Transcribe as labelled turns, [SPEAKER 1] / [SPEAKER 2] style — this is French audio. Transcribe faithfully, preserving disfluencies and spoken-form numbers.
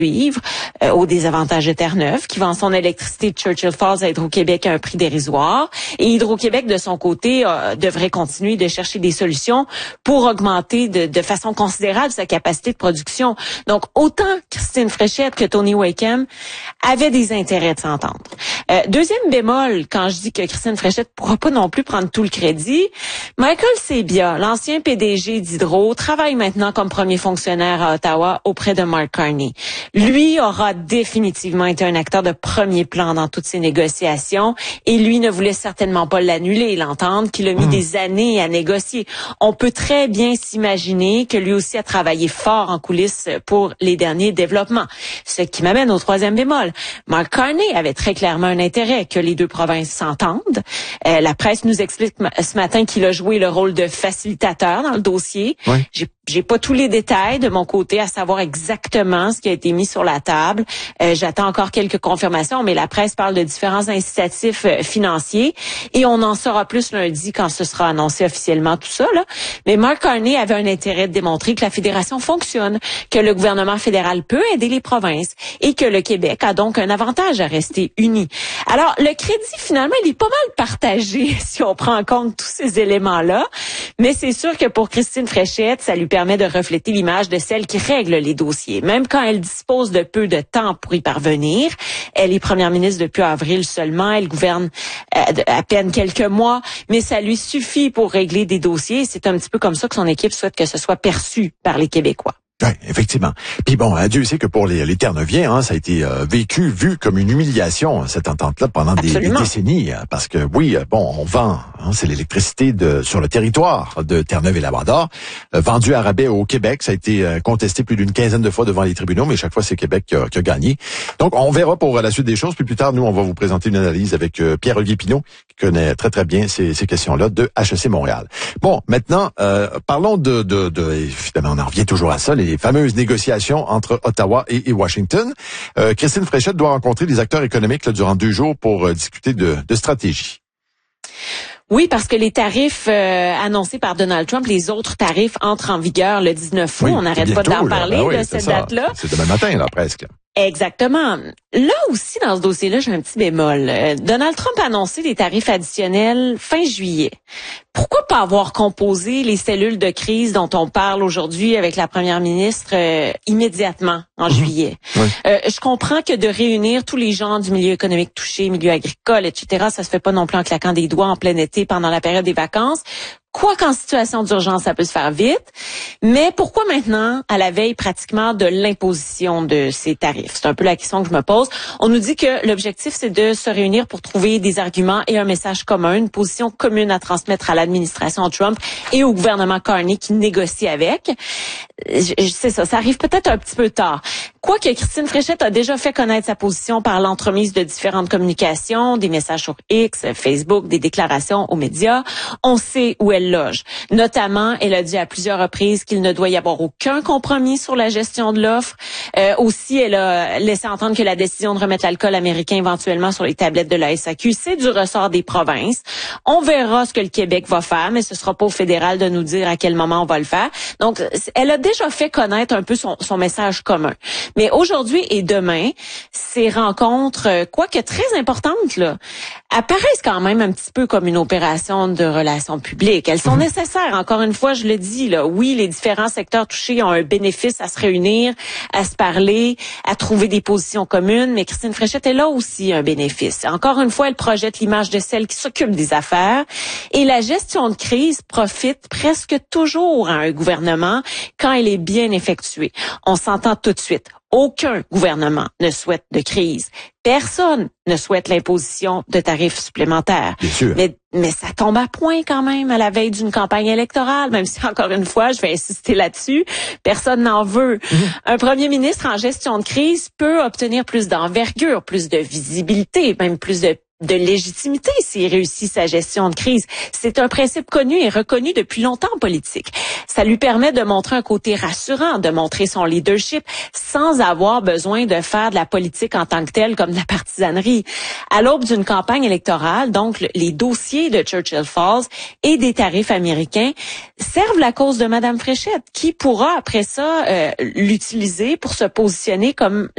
[SPEAKER 1] suivre euh, au désavantage de Terre-Neuve, qui vend son électricité de Churchill Falls à Hydro-Québec à un prix dérisoire. Et Hydro-Québec, de son côté, euh, devrait continuer de chercher des solutions pour augmenter de, de façon considérable sa capacité de production. Donc, autant Christine Fréchette que Tony Wakeham avaient des intérêts de s'entendre. Euh, deuxième bémol, quand je dis que Christine Fréchette ne pourra pas non plus prendre tout le crédit, Michael Sabia, l'ancien P D G d'Hydro, travaille maintenant comme premier fonctionnaire à Ottawa auprès de Mark Carney. Lui aura définitivement été un acteur de premier plan dans toutes ces négociations et lui ne voulait certainement pas l'annuler, l'entendre, qu'il a mis mmh. des années à négocier. On peut très bien s'imaginer que lui aussi a travaillé fort en coulisses pour les derniers développements. Ce qui m'amène au troisième bémol. Mark Carney avait très clairement un intérêt que les deux provinces s'entendent. Euh, la presse nous explique ce matin qu'il a joué le rôle de facilitateur dans le dossier. Oui. J'ai J'ai pas tous les détails de mon côté à savoir exactement ce qui a été mis sur la table. Euh, j'attends encore quelques confirmations, mais la presse parle de différents incitatifs euh, financiers et on en saura plus lundi quand ce sera annoncé officiellement tout ça, là. Mais Mark Carney avait un intérêt de démontrer que la fédération fonctionne, que le gouvernement fédéral peut aider les provinces et que le Québec a donc un avantage à rester uni. Alors, le crédit, finalement, il est pas mal partagé si on prend en compte tous ces éléments-là, mais c'est sûr que pour Christine Fréchette, ça lui permet de refléter l'image de celle qui règle les dossiers. Même quand elle dispose de peu de temps pour y parvenir, elle est première ministre depuis avril seulement, elle gouverne euh, à peine quelques mois, mais ça lui suffit pour régler des dossiers. C'est un petit peu comme ça que son équipe souhaite que ce soit perçu par les Québécois.
[SPEAKER 2] Oui, effectivement. Puis bon, Dieu sait que pour les, les Terre-Neuviens, hein, ça a été euh, vécu, vu comme une humiliation, cette entente-là, pendant des, des décennies. Parce que oui, bon, on vend, hein, c'est l'électricité de sur le territoire de Terre-Neuve et Labrador, euh, vendue à rabais au Québec. Ça a été euh, contesté plus d'une quinzaine de fois devant les tribunaux, mais chaque fois, c'est Québec qui a, qui a gagné. Donc, on verra pour la suite des choses. Puis plus tard, nous, on va vous présenter une analyse avec euh, Pierre-Olivier Pinault, qui connaît très, très bien ces, ces questions-là de H E C Montréal. Bon, maintenant, euh, parlons de, de, de... Évidemment, on en revient toujours à ça, les fameuses négociations entre Ottawa et, et Washington. Euh, Christine Fréchette doit rencontrer des acteurs économiques là, durant deux jours pour euh, discuter de, de stratégie.
[SPEAKER 1] Oui, parce que les tarifs euh, annoncés par Donald Trump, les autres tarifs entrent en vigueur le dix-neuf août. Oui, on n'arrête pas d'en parler
[SPEAKER 2] ben oui,
[SPEAKER 1] de cette
[SPEAKER 2] ça.
[SPEAKER 1] date-là.
[SPEAKER 2] C'est demain matin, là, presque.
[SPEAKER 1] Exactement. Là aussi, dans ce dossier-là, j'ai un petit bémol. Euh, Donald Trump a annoncé des tarifs additionnels fin juillet. Pourquoi pas avoir composé les cellules de crise dont on parle aujourd'hui avec la première ministre euh, immédiatement en mmh. juillet? Oui. Euh, je comprends que de réunir tous les gens du milieu économique touché, milieu agricole, et cetera, ça se fait pas non plus en claquant des doigts en plein été pendant la période des vacances. Quoi qu'en situation d'urgence, ça peut se faire vite. Mais pourquoi maintenant, à la veille pratiquement de l'imposition de ces tarifs? C'est un peu la question que je me pose. On nous dit que l'objectif, c'est de se réunir pour trouver des arguments et un message commun, une position commune à transmettre à l'administration Trump et au gouvernement Carney qui négocie avec. Je, je sais ça, ça arrive peut-être un petit peu tard. Quoique Christine Fréchette a déjà fait connaître sa position par l'entremise de différentes communications, des messages sur X, Facebook, des déclarations aux médias, on sait où elle loge. Notamment, elle a dit à plusieurs reprises qu'il ne doit y avoir aucun compromis sur la gestion de l'offre. Euh, aussi, elle a laissé entendre que la décision de remettre l'alcool américain éventuellement sur les tablettes de la S A Q, c'est du ressort des provinces. On verra ce que le Québec va faire, mais ce sera pas au fédéral de nous dire à quel moment on va le faire. Donc, elle a déjà fait connaître un peu son, son message commun. Mais aujourd'hui et demain, ces rencontres, quoique très importantes, là, apparaissent quand même un petit peu comme une opération de relations publiques. Elles sont mmh. nécessaires. Encore une fois, je le dis, là, oui, les différents secteurs touchés ont un bénéfice à se réunir, à se parler, à trouver des positions communes, mais Christine Fréchette est là aussi un bénéfice. Encore une fois, elle projette l'image de celle qui s'occupe des affaires et la gestion de crise profite presque toujours à un gouvernement quand elle est bien effectuée. On s'entend tout de suite. Aucun gouvernement ne souhaite de crise. Personne ne souhaite l'imposition de tarifs supplémentaires.
[SPEAKER 2] Bien sûr.
[SPEAKER 1] Mais, mais ça tombe à point quand même à la veille d'une campagne électorale, même si, encore une fois, je vais insister là-dessus, personne n'en veut. Mmh. Un premier ministre en gestion de crise peut obtenir plus d'envergure, plus de visibilité, même plus de de légitimité s'il réussit sa gestion de crise. C'est un principe connu et reconnu depuis longtemps en politique. Ça lui permet de montrer un côté rassurant, de montrer son leadership sans avoir besoin de faire de la politique en tant que telle comme de la partisanerie. À l'aube d'une campagne électorale, donc les dossiers de Churchill Falls et des tarifs américains servent la cause de Madame Fréchette qui pourra après ça euh, l'utiliser pour se positionner comme